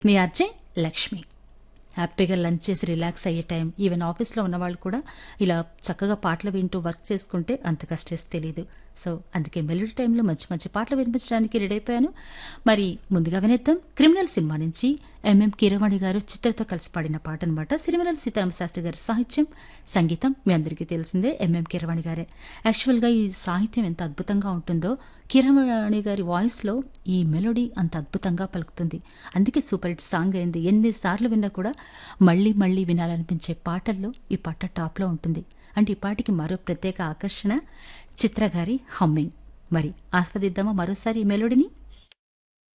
మీ RJ Lakshmi. హ్యాపీగా lunch చేసి relax అయ్యే టైం, ఈవెన్ ఆఫీస్లో ఉన్నవాళ్ళు కూడా ఇలా చక్కగా పాటలు వింటూ వర్క్ చేసుకుంటే అంతగా స్ట్రెస్ తెలియదు. సో అందుకే మెలోడీ టైంలో మంచి మంచి పాటలు వినిపించడానికి రెడీ అయిపోయాను. మరి ముందుగా వినేద్దాం క్రిమినల్ సినిమా నుంచి ఎంఎం కీరవాణి గారు చిత్రతో కలిసి పాడిన పాట అనమాట. సిరివెన్నెల సీతారామ శాస్త్రి గారి సాహిత్యం, సంగీతం మీ అందరికీ తెలిసిందే ఎంఎం కీరవాణి గారే. యాక్చువల్గా ఈ సాహిత్యం ఎంత అద్భుతంగా ఉంటుందో, కీరవాణి గారి వాయిస్లో ఈ మెలోడీ అంత అద్భుతంగా పలుకుతుంది. అందుకే సూపర్ హిట్ సాంగ్ అయింది. ఎన్నిసార్లు విన్నా కూడా మళ్ళీ మళ్ళీ వినాలనిపించే పాటల్లో ఈ పాట టాప్లో ఉంటుంది. అంటే ఈ పాటికి మరో ప్రత్యేక ఆకర్షణ చిత్ర గారి హమ్మింగ్. మరి ఆస్వాదిద్దామా మరోసారి ఈ మెలోడీని.